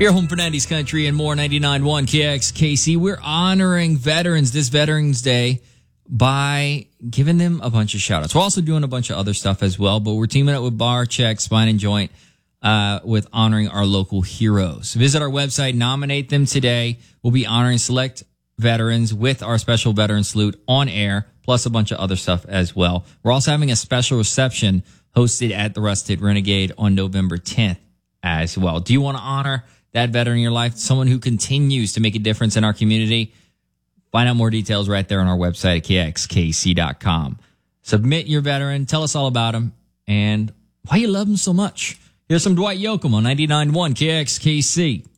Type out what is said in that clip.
Your home for 90s country and more. 99.1 KXKC. We're honoring veterans this Veterans Day by giving them a bunch of shout outs. We're also doing a bunch of other stuff as well, but we're teaming up with Bar Check, Spine and Joint, with honoring our local heroes. Visit our website, nominate them today. We'll be honoring select veterans with our special veteran salute on air, plus a bunch of other stuff as well. We're also having a special reception hosted at the Rusted Renegade on November 10th as well. Do you want to honor that veteran in your life, someone who continues to make a difference in our community? Find out more details right there on our website at kxkc.com. Submit your veteran. Tell us all about him and why you love him so much. Here's some Dwight Yoakam on 99.1 KXKC.